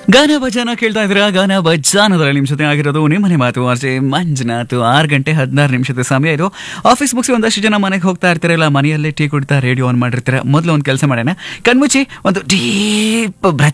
ಗಾನ ಭಜಾನ ಕೇಳ್ತಾ ಇದ್ದೀರಾ. ಗಾನ ಭಜಾನದಲ್ಲಿ ನಿಮ್ಮ ಜೊತೆ ಆಗಿರೋದು ನಿಮ್ಮನೆ ಮಾತು ಆರ್ಜೆ ಮಂಜುನಾಥ್. 6:16 ಸಮಯ ಇದು. ಆಫೀಸ್ ಮುಗಿಸಿ ಒಂದಷ್ಟು ಜನ ಮನೆಗೆ ಹೋಗ್ತಾ ಇರ್ತೀರಲ್ಲ, ಮನೆಯಲ್ಲೇ ಟೀ ಕುಡಿತಾ ರೇಡಿಯೋ ಆನ್ ಮಾಡಿರ್ತೀರ. ಮೊದಲು ಒಂದು ಕೆಲಸ ಮಾಡೋಣ, ಕಣ್ಮುಚ್ಚಿ ಒಂದು ಡೀಪ್ ಬ್ರೆತ್